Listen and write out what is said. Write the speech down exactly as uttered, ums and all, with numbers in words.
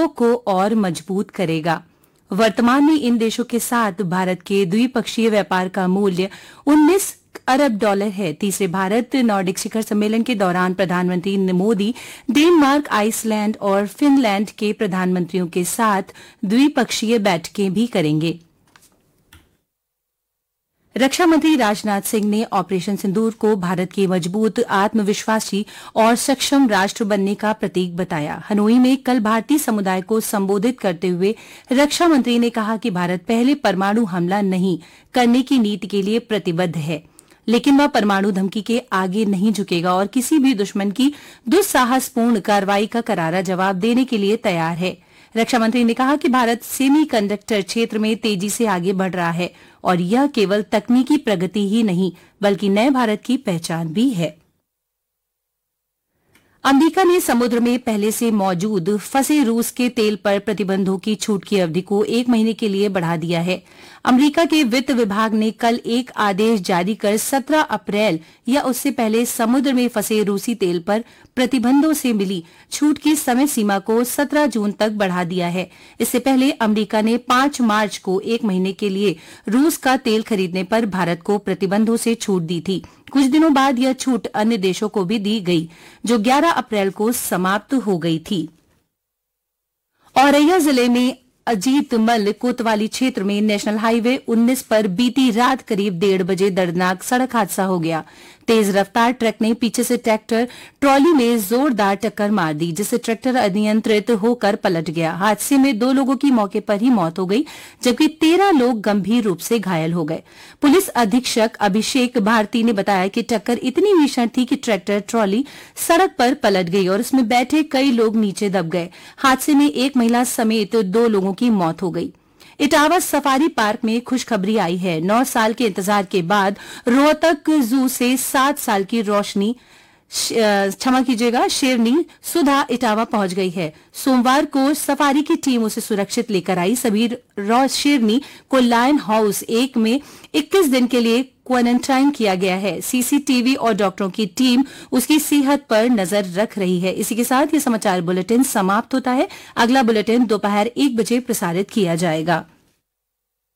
सहयोग को और मजबूत करेगा। वर्तमान में इन देशों के साथ भारत के द्विपक्षीय व्यापार का मूल्य उन्नीस अरब डॉलर है। तीसरे भारत नॉर्डिक शिखर सम्मेलन के दौरान प्रधानमंत्री मोदी डेनमार्क, आइसलैंड और फिनलैंड के प्रधानमंत्रियों के साथ द्विपक्षीय बैठकें भी करेंगे। रक्षा मंत्री राजनाथ सिंह ने ऑपरेशन सिंदूर को भारत के मजबूत, आत्मविश्वासी और सक्षम राष्ट्र बनने का प्रतीक बताया। हनोई में कल भारतीय समुदाय को संबोधित करते हुए रक्षा मंत्री ने कहा कि भारत पहले परमाणु हमला नहीं करने की नीति के लिए प्रतिबद्ध है, लेकिन वह परमाणु धमकी के आगे नहीं झुकेगा और किसी भी दुश्मन की दुस्साहसपूर्ण कार्रवाई का करारा जवाब देने के लिए तैयार है। रक्षा मंत्री ने कहा कि भारत सेमीकंडक्टर क्षेत्र में तेजी से आगे बढ़ रहा है और यह केवल तकनीकी प्रगति ही नहीं बल्कि नए भारत की पहचान भी है। अमेरिका ने समुद्र में पहले से मौजूद फंसे रूस के तेल पर प्रतिबंधों की छूट की अवधि को एक महीने के लिए बढ़ा दिया है। अमेरिका के वित्त विभाग ने कल एक आदेश जारी कर सत्रह अप्रैल या उससे पहले समुद्र में फंसे रूसी तेल पर प्रतिबंधों से मिली छूट की समय सीमा को सत्रह जून तक बढ़ा दिया है। इससे पहले अमेरिका ने पांच मार्च को एक महीने के लिए रूस का तेल खरीदने पर भारत को प्रतिबंधों से छूट दी थी। कुछ दिनों बाद यह छूट अन्य देशों को भी दी गई, जो ग्यारह अप्रैल को समाप्त हो गई थी। औरैया जिले में अजीत मल कोतवाली क्षेत्र में नेशनल हाईवे उन्नीस पर बीती रात करीब डेढ़ बजे दर्दनाक सड़क हादसा हो गया। तेज रफ्तार ट्रक ने पीछे से ट्रैक्टर ट्रॉली में जोरदार टक्कर मार दी, जिससे ट्रैक्टर अनियंत्रित होकर पलट गया। हादसे में दो लोगों की मौके पर ही मौत हो गई, जबकि तेरह लोग गंभीर रूप से घायल हो गए। पुलिस अधीक्षक अभिषेक भारती ने बताया कि टक्कर इतनी भीषण थी कि ट्रैक्टर ट्रॉली सड़क पर पलट गई और उसमें बैठे कई लोग नीचे दब गए। हादसे में एक महिला समेत दो लोगों की मौत हो गई। इटावा सफारी पार्क में खुशखबरी आई है। नौ साल के इंतजार के बाद रोहतक जू से सात साल की रोशनी क्षमा कीजिएगा शेरनी सुधा इटावा पहुंच गई है। सोमवार को सफारी की टीम उसे सुरक्षित लेकर आई। सभी शेरनी को लायन हाउस एक में इक्कीस दिन के लिए क्वारंटाइन किया गया है। सीसीटीवी और डॉक्टरों की टीम उसकी सेहत पर नजर रख रही है। इसी के साथ ये समाचार बुलेटिन समाप्त होता है। अगला बुलेटिन दोपहर एक बजे प्रसारित किया जाएगा।